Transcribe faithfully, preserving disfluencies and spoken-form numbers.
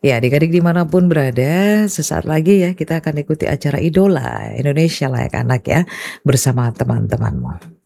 Ya, adik-adik dimanapun berada, sesaat lagi ya kita akan ikuti acara Idola Indonesia Layak Anak ya, bersama teman-temanmu.